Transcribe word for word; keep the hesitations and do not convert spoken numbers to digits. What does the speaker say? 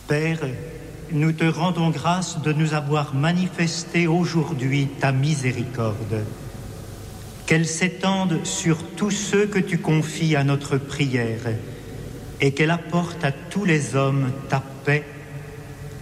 Père, nous te rendons grâce de nous avoir manifesté aujourd'hui ta miséricorde. Qu'elle s'étende sur tous ceux que tu confies à notre prière et qu'elle apporte à tous les hommes ta paix